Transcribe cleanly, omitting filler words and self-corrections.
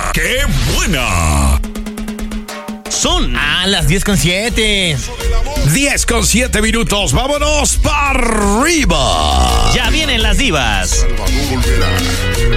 ¡Qué buena! Son a las 10:07. 10:07 minutos. ¡Vámonos para arriba! Ya vienen las divas. Salvador volverá.